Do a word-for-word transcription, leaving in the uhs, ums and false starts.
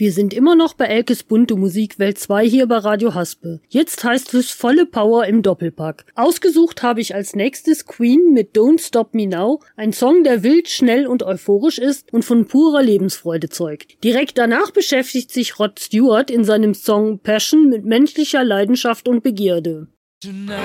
Wir sind immer noch bei Elkes bunte Musik Welt zwei hier bei Radio Haspe. Jetzt heißt es volle Power im Doppelpack. Ausgesucht habe ich als nächstes Queen mit Don't Stop Me Now, ein Song, der wild, schnell und euphorisch ist und von purer Lebensfreude zeugt. Direkt danach beschäftigt sich Rod Stewart in seinem Song Passion mit menschlicher Leidenschaft und Begierde.